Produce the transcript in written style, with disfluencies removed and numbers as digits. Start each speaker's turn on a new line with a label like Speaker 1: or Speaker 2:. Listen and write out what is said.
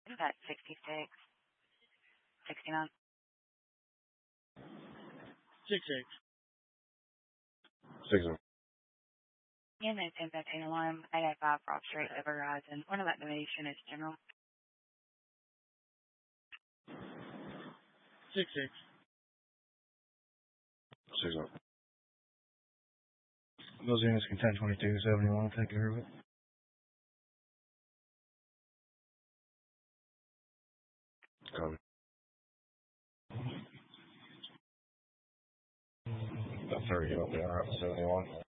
Speaker 1: Got 66, 69.
Speaker 2: 6-6.
Speaker 1: Yeah, no, 1015 alarm, 805 Broad Street, over Horizon. One of that donation is general.
Speaker 3: 6-6.
Speaker 2: 6-0.
Speaker 3: Those units can 1022-71. Take care of it.
Speaker 2: Copy. About 30 up there, 71.